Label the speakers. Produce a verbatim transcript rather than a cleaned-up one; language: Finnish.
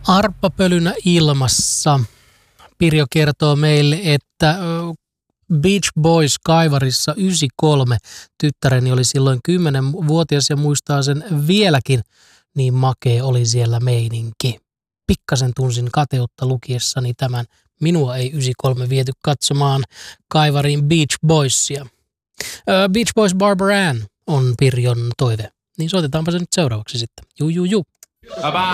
Speaker 1: Arppapölynä ilmassa. Pirjo kertoo meille, että Beach Boys Kaivarissa yhdeksänkymmentäkolme tyttäreni oli silloin kymmenvuotias ja muistaa sen vieläkin, niin makea oli siellä meininki. Pikkasen tunsin kateutta lukiessani tämän. Minua ei yhdeksänkymmentäkolme viety katsomaan Kaivariin Beach Boysia. Beach Boys Barbara Ann on Pirjon toive. Niin soitetaanpa se nyt seuraavaksi sitten. Juu, juu, juu.